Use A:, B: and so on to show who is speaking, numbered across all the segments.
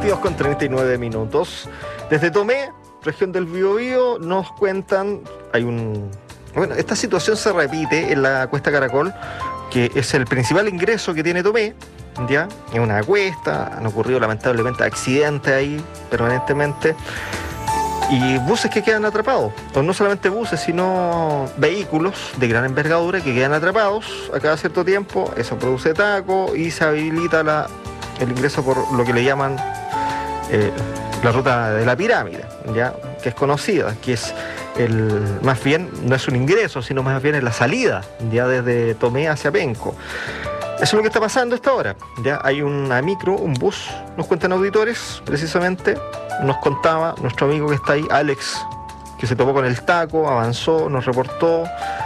A: 22:39. Desde Tomé, región del Biobío, nos cuentan, bueno, esta situación se repite en la Cuesta Caracol, que es el principal ingreso que tiene Tomé, ¿ya? Es una cuesta, han ocurrido lamentablemente accidentes ahí permanentemente, y buses que quedan atrapados, o no solamente buses, sino vehículos de gran envergadura que quedan atrapados a cada cierto tiempo. Eso produce taco y se habilita el ingreso por lo que le llaman la ruta de la pirámide, ¿ya? Que es conocida, que es más bien no es un ingreso, sino más bien es la salida, ya desde Tomé hacia Penco. Eso es lo que está pasando a esta hora. Ya hay una micro, un bus, nos cuentan auditores, precisamente. Nos contaba nuestro amigo que está ahí, Alex, que se topó con el taco, avanzó, nos reportó,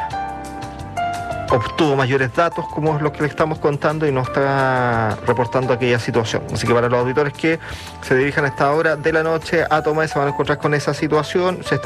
A: obtuvo mayores datos, como es lo que le estamos contando, y nos está reportando aquella situación. Así que para los auditores que se dirijan a esta hora de la noche a Tomé, se van a encontrar con esa situación. Se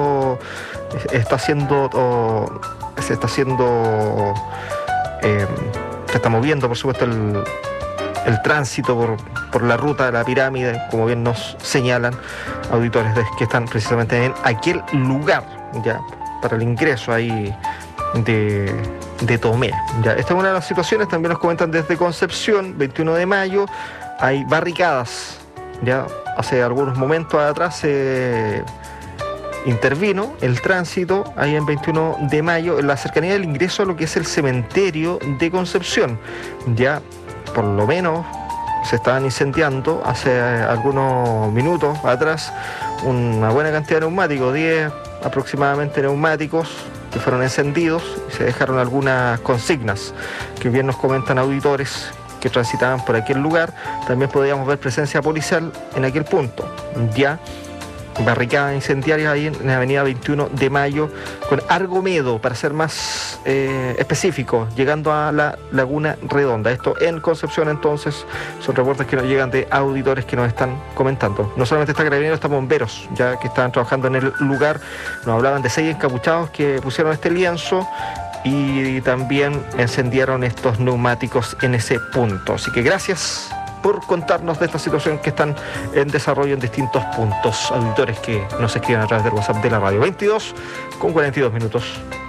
A: está moviendo, por supuesto, el tránsito por la ruta de la pirámide, como bien nos señalan auditores que están precisamente en aquel lugar, ya, para el ingreso ahí de Tomé. Ya, esta es una de las situaciones. También nos comentan desde Concepción, 21 de mayo, hay barricadas. Ya hace algunos momentos atrás se intervino el tránsito ahí en 21 de mayo, en la cercanía del ingreso a lo que es el cementerio de Concepción. Ya por lo menos se estaban incendiando hace algunos minutos atrás una buena cantidad de neumáticos, 10 aproximadamente neumáticos que fueron encendidos, y se dejaron algunas consignas que bien nos comentan auditores que transitaban por aquel lugar. También podíamos ver presencia policial en aquel punto. Ya barricadas incendiarias ahí en la avenida 21 de mayo con Argomedo, para ser más específico, llegando a la Laguna Redonda. Esto en Concepción. Entonces son reportes que nos llegan de auditores que nos están comentando. No solamente está Carabineros, está bomberos ya que estaban trabajando en el lugar. Nos hablaban de 6 encapuchados que pusieron este lienzo y también encendieron estos neumáticos en ese punto. Así que gracias por contarnos de esta situación que están en desarrollo en distintos puntos. Auditores que nos escriben a través del WhatsApp de la radio. 22:42.